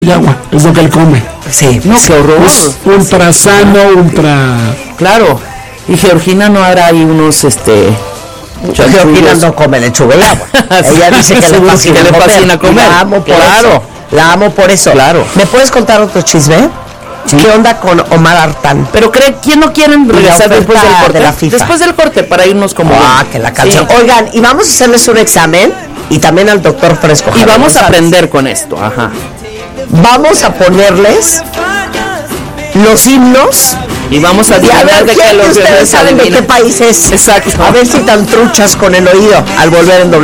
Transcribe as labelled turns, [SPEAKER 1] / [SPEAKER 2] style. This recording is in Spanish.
[SPEAKER 1] y agua, es lo que él come.
[SPEAKER 2] Sí,
[SPEAKER 3] No, qué horror.
[SPEAKER 1] Es ultra sano, ultra...
[SPEAKER 3] Claro. Y Georgina no hará ahí unos,
[SPEAKER 2] Georgina no come lechuga y agua. Ella dice que le fascina comer. La amo por eso. La amo por eso.
[SPEAKER 3] Claro.
[SPEAKER 2] ¿Me puedes contar otro chisme? Sí. ¿Qué onda con Omar Artán?
[SPEAKER 3] Pero ¿quién no quieren regresar después del corte?
[SPEAKER 2] De la FIFA.
[SPEAKER 3] Después del corte, para irnos como...
[SPEAKER 2] que la canción. Sí. Oigan, y vamos a hacerles un examen y también al doctor Fresco.
[SPEAKER 3] Y vamos a aprender con esto, ajá.
[SPEAKER 2] Vamos a ponerles los himnos
[SPEAKER 3] y vamos a ver
[SPEAKER 2] de qué ustedes saben de qué país es.
[SPEAKER 3] Exacto.
[SPEAKER 2] A ver si tan truchas con el oído al volver en doble.